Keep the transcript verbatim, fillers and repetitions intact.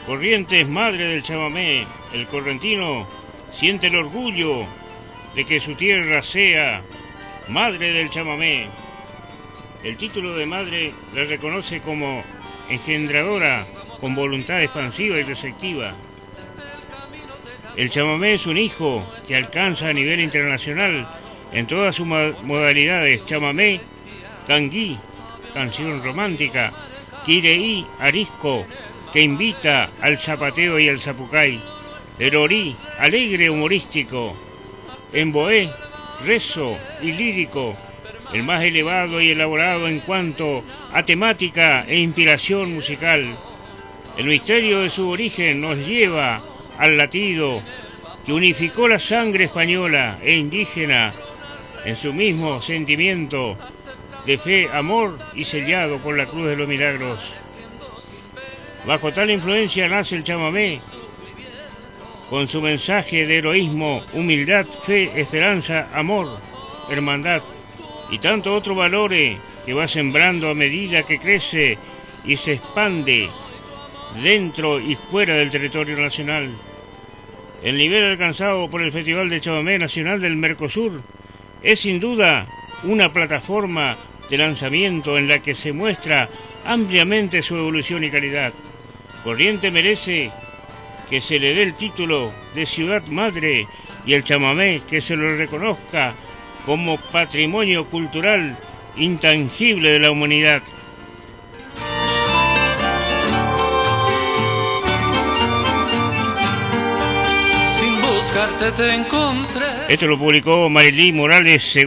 Corrientes, madre del chamamé, el correntino siente el orgullo de que su tierra sea madre del chamamé. El título de madre la reconoce como engendradora con voluntad expansiva y receptiva. El chamamé es un hijo que alcanza a nivel internacional en todas sus modalidades: chamamé, canguí, canción romántica, quireí, arisco, que invita al zapateo y al zapucay, erorí, alegre humorístico, emboé, rezo y lírico, el más elevado y elaborado en cuanto a temática e inspiración musical. El misterio de su origen nos lleva al latido que unificó la sangre española e indígena en su mismo sentimiento de fe, amor y sellado por la cruz de los milagros. Bajo tal influencia nace el chamamé, con su mensaje de heroísmo, humildad, fe, esperanza, amor, hermandad y tantos otros valores que va sembrando a medida que crece y se expande dentro y fuera del territorio nacional. El nivel alcanzado por el Festival de Chamamé Nacional del Mercosur es sin duda una plataforma de lanzamiento en la que se muestra ampliamente su evolución y calidad. Corrientes merece que se le dé el título de ciudad madre y el chamamé que se lo reconozca como patrimonio cultural intangible de la humanidad. Sin buscarte te encontré. Esto lo publicó Marilí Morales.